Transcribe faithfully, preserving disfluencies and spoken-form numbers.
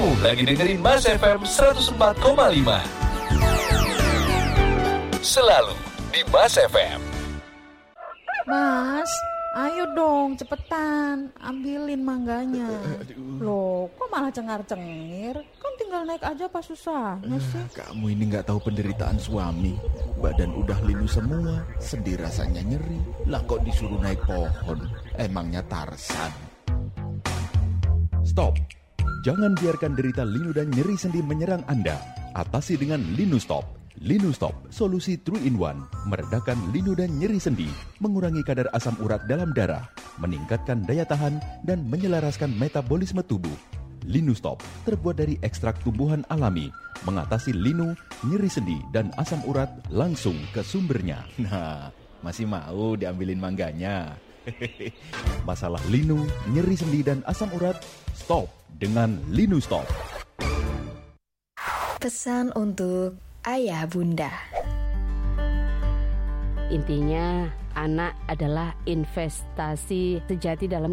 Kamu lagi dengerin Mas F M seratus empat koma lima. Selalu di Mas F M. Mas, ayo dong cepetan ambilin mangganya. Loh, kok malah cengar-cengir? Kan tinggal naik aja pas susahnya sih. Kamu ini gak tahu penderitaan suami. Badan udah linu semua, sendi rasanya nyeri. Lah kok disuruh naik pohon? Emangnya Tarsan? Stop. Jangan biarkan derita linu dan nyeri sendi menyerang Anda. Atasi dengan Linustop. Linustop, solusi three in one, meredakan linu dan nyeri sendi, mengurangi kadar asam urat dalam darah, meningkatkan daya tahan, dan menyelaraskan metabolisme tubuh. Linustop terbuat dari ekstrak tumbuhan alami, mengatasi linu, nyeri sendi, dan asam urat langsung ke sumbernya. Nah, masih mau diambilin mangganya? Masalah linu, nyeri sendi, dan asam urat, stop dengan Linustop. Pesan untuk ayah bunda. Intinya, anak adalah investasi sejati dalam